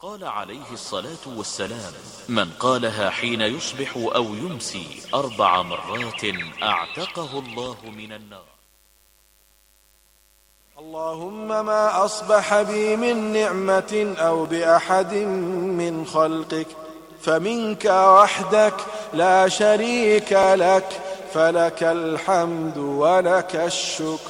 قال عليه الصلاة والسلام: من قالها حين يصبح أو يمسي 4 مرات أعتقه الله من النار. اللهم ما أصبح بي من نعمة أو بأحد من خلقك فمنك وحدك لا شريك لك، فلك الحمد ولك الشكر.